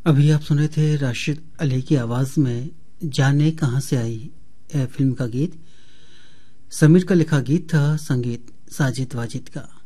अभी आप सुने थे राशिद अली की आवाज में जाने कहां से आई फिल्म का गीत। समीर का लिखा गीत था, संगीत साजिद वाजिद का।